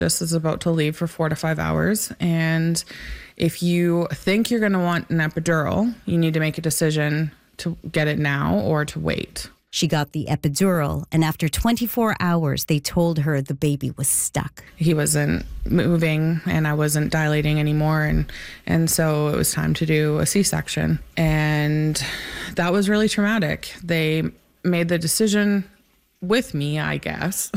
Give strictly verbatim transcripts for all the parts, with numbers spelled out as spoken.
This is about to leave for four to five hours. And if you think you're going to want an epidural, you need to make a decision to get it now or to wait. She got the epidural, and after twenty-four hours, they told her the baby was stuck. He wasn't moving, and I wasn't dilating anymore, and and so it was time to do a C-section. And that was really traumatic. They made the decision with me, I guess.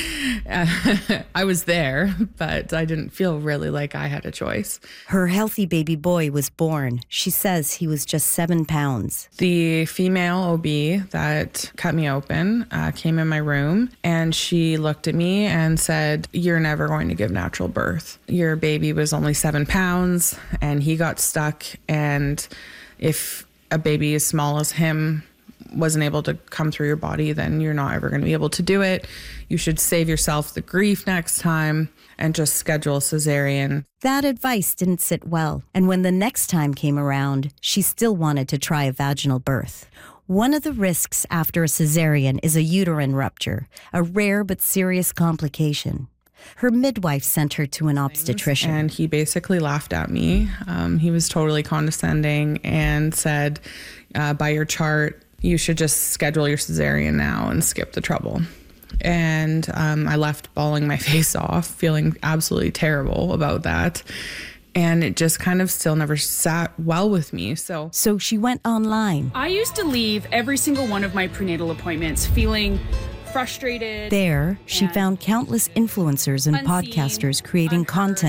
I was there, but I didn't feel really like I had a choice. Her healthy baby boy was born. She says he was just seven pounds. The female O B that cut me open uh, came in my room, and she looked at me and said, "You're never going to give natural birth. Your baby was only seven pounds, and he got stuck, and if a baby as small as him wasn't able to come through your body, then you're not ever going to be able to do it. You should save yourself the grief next time and just schedule a cesarean." That advice didn't sit well, and when the next time came around, she still wanted to try a vaginal birth. One of the risks after a cesarean is a uterine rupture, a rare but serious complication. Her midwife sent her to an obstetrician. And he basically laughed at me. Um, he was totally condescending and said, uh, by your chart, you should just schedule your cesarean now and skip the trouble. And um, I left bawling my face off, feeling absolutely terrible about that. And it just kind of still never sat well with me. So, so she went online. I used to leave every single one of my prenatal appointments feeling frustrated. There, she found countless influencers and unseen, podcasters creating unheard. content